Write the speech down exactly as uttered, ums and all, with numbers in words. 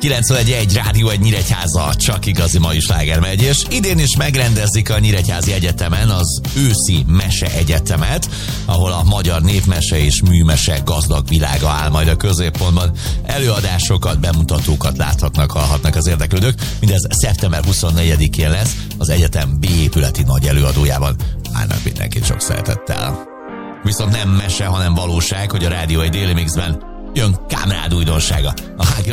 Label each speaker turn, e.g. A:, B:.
A: kilencvenegy egy Rádió egy Nyíregyháza, csak igazi mai sláger megy, és idén is megrendezik a Nyíregyházi Egyetemen az őszi Mese Egyetemet, ahol a magyar népmese és műmese gazdag világa áll majd a középpontban. Előadásokat, bemutatókat láthatnak, hallhatnak az érdeklődők. Mindez szeptember huszonnegyedikén lesz az egyetem B épületi nagy előadójában. Várnak mindenkit sok szeretettel. Viszont nem mese, hanem valóság, hogy a Rádió egy Déli Mixben jön Kámrád újdonsága. A